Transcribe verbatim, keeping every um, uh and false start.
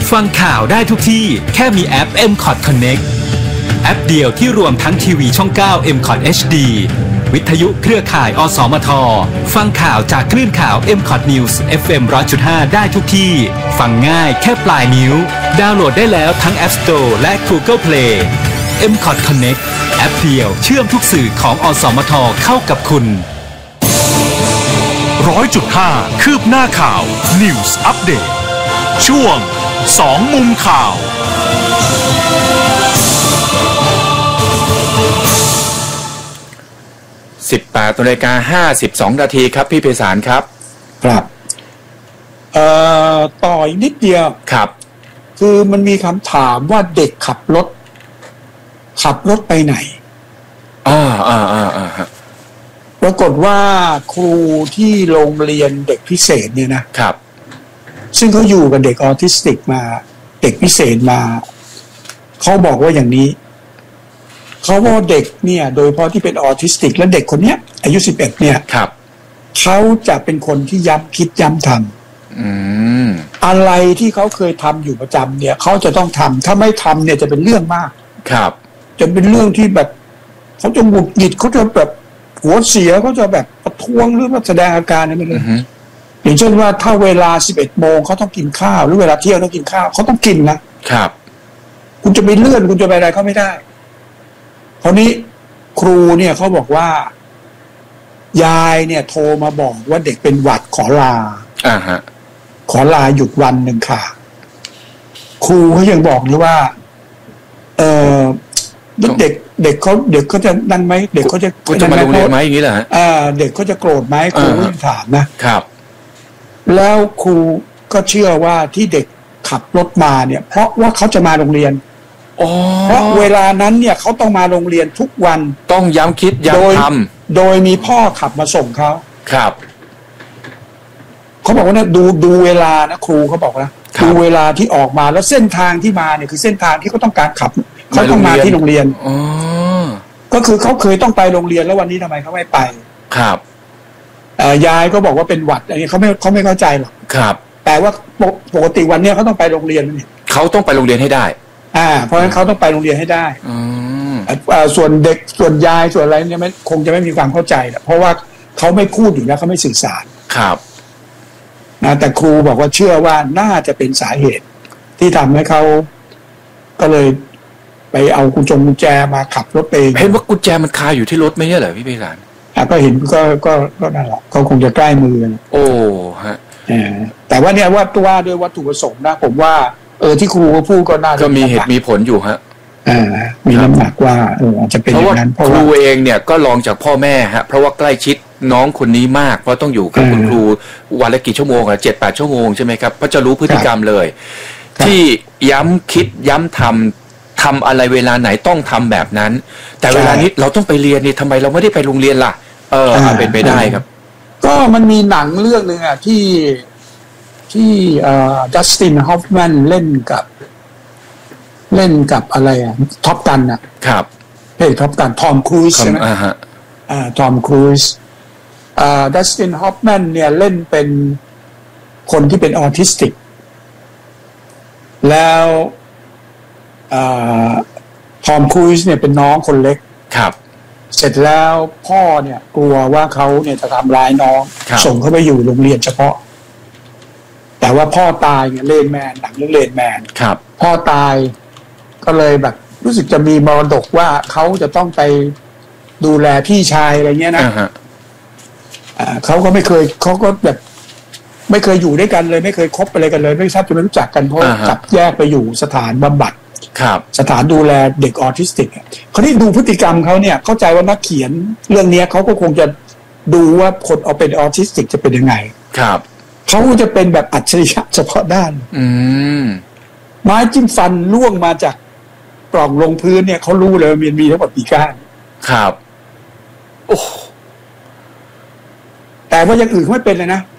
ฟังข่าวได้ทุกที่แค่มีแอป เอ็ม คอท Connect แอปเดียวที่รวมทั้งทีวีช่อง เก้า เอ็ม คอท เอช ดี วิทยุเครือข่ายอสมทฟังข่าวจากคลื่นข่าว เอ็ม คอท News เอฟ เอ็ม หนึ่งร้อยจุดห้า ได้ทุกที่ฟังง่ายแค่ปลายนิ้วดาวน์โหลดได้แล้วทั้ง App Store และ Google Play เอ็ม คอท Connect แอปเดียวเชื่อมทุกสื่อของอสมทเข้ากับคุณร้อยจุดห้าคืบหน้าข่าว News Update ช่วงสองมุมข่าวสิบแปดนาฬิกาห้าสิบสองนาทีครับพี่ไพศาลครับครับเอ่อต่ออีกนิดเดียวครับคือมันมีคำถามว่าเด็กขับรถขับรถไปไหนอ่าอ่าอ่าอ่าฮะปรากฏว่าครูที่โรงเรียนเด็กพิเศษเนี่ยนะครับซึ่งเขาอยู่กับเด็กออทิสติกมาเด็กพิเศษมาเขาบอกว่าอย่างนี้เขาว่าเด็กเนี่ยโดยเฉพาะที่เป็นออทิสติกและเด็กคนเนี้ยอายุสิบเอ็ดเนี่ยครับเขาจะเป็นคนที่ย้ำคิดย้ำทำอืมอะไรที่เขาเคยทำอยู่ประจำเนี่ยเขาจะต้องทำถ้าไม่ทำเนี่ยจะเป็นเรื่องมากครับจะเป็นเรื่องที่แบบเขาจะหงุดหงิดเขาจะแบบหัวเสียเขาจะแบบประท้วงหรือว่าแสดงอาการอะไรไม่เลยอย่างเช่นว่าถ้าเวลาสิบเอ็ดโมงเขาต้องกินข้าวหรือเวลาเที่ยวต้องกินข้าวเขาต้องกินนะครับคุณจะไปเลื่อนคุณจะไปอะไรเขาไม่ได้คราวนี้ครูเนี่ยเขาบอกว่ายายเนี่ยโทรมาบอกว่าเด็กเป็นหวัดขอลาอ่าฮะขอลาหยุดวันหนึ่งค่ะครูเขายังบอกเลยว่าเออเด็กเด็กเขาเด็กเขาจะนั่นไหมเด็กเขาจะจะมาโรงเรียนไหมอย่างนี้เหรอฮะอ่าเด็กเขาจะโกรธไหมครูก็ยังถามนะครับแล้วครูก็เชื่อว่าที่เด็กขับรถมาเนี่ยเพราะว่าเขาจะมาโรงเรียนเพราะเวลานั้นเนี่ยเขาต้องมาโรงเรียนทุกวันต้องย้ำคิดย้ำทำโดยมีพ่อขับมาส่งเขาครับเขาบอกว่านะดูดูเวลานะครูเขาบอกนะดูเวลาที่ออกมาแล้วเส้นทางที่มาเนี่ยคือเส้นทางที่เขาต้องการขับเขาต้องมาที่โรงเรียนอ๋อก็คือเขาเคยต้องไปโรงเรียนแล้ววันนี้ทำไมเขาไม่ไปครับยายก็บอกว่าเป็นหวัดอันนี้เขาไม่เขาไม่เข้าใจหรอกครับแต่ว่าปกติวันนี้เขาต้องไปโรงเรียนนี่เขาต้องไปโรงเรียนให้ได้อ่าเพราะฉะนั้นเขาต้องไปโรงเรียนให้ได้อืมอ่าส่วนเด็กส่วนยายส่วนอะไรเนี่ยไม่คงจะไม่มีความเข้าใจแหละเพราะว่าเขาไม่พูดอยู่แล้วเขาไม่สื่อสารครับนะแต่ครูบอกว่าเชื่อว่าน่าจะเป็นสาเหตุที่ทำให้เขาก็เลยไปเอากุญจงกุญแจมาขับรถไปเห็นว่ากุญแจมันคาอยู่ที่รถไม่ใช่เหรอพี่ไพศาลอ่ะก็เห็นก็ก็ก็นั่นแหละเขาคงจะใกล้มือโอ้ฮะแต่ว่าเนี่ยว่าตัวด้วยวัตถุประสงค์นะผมว่าเออที่ครูเขาพูดก็น่าก็มีเหตุมีผลอยู่ฮะอ่ามีน้ำหนักว่าเอออาจจะเป็นอย่างนั้นเพราะว่าครูเองเนี่ยก็ลองจากพ่อแม่ฮะเพราะว่าใกล้ชิดน้องคนนี้มากเพราะต้องอยู่กับคุณครูวันละกี่ชั่วโมงอะเจ็ดแปดชั่วโมงใช่ไหมครับเพราะจะรู้พฤติกรรมเลยที่ย้ำคิดย้ำทำทำอะไรเวลาไหนต้องทำแบบนั้นแต่เวลานี้เราต้องไปเรียนนี่ทำไมเราไม่ได้ไปโรงเรียนล่ะเออเป็นไปได้ครับก็มันมีหนังเรื่องหนึ่งอ่ะที่ที่จัสตินฮอฟแมนเล่นกับเล่นกับอะไรอ่ะท็อปกันอ่ะครับเฮ้ยท็อปกันทอมครูซใช่ไหมอ่าฮะอ่าทอมครูซอ่าจัสตินฮอฟแมนเนี่ยเล่นเป็นคนที่เป็นออทิสติกแล้วอ่าทอมครูซเนี่ยเป็นน้องคนเล็กครับเสร็จแล้วพ่อเนี่ยกลัวว่าเขาเนี่ยจะทำร้ายน้องส่งเขาไปอยู่โรงเรียนเฉพาะแต่ว่าพ่อตายเนี่ยเลนแมนหนังเรื่องเลนแมนครับพ่อตายก็เลยแบบรู้สึกจะมีมรดกว่าเขาจะต้องไปดูแลพี่ชายอะไรเงี้ยนะอ่าเขาก็ไม่เคยเขาก็แบบไม่เคยอยู่ด้วยกันเลยไม่เคยคบอะไรกันเลยไม่ทราบจะไม่รู้จักกันเพราะกลับแยกไปอยู่สถานบำบัดสถานดูแลเด็กออทิสติกเขาที่ดูพฤติกรรมเขาเนี่ยเข้าใจว่านักเขียนเรื่องนี้เขาก็คงจะดูว่าคนเอาเป็นออทิสติกจะเป็นยังไงครับเขาจะเป็นแบบอัจฉริยะเฉพาะด้านอืมไม้จิ้มฟันล่วงมาจากกล่องลงพื้นเนี่ยเขารู้เลยมันมีทั้งหมดกี่ก้านครับโอ้แต่ว่าอย่างอื่นเขาไม่เป็นเลยนะ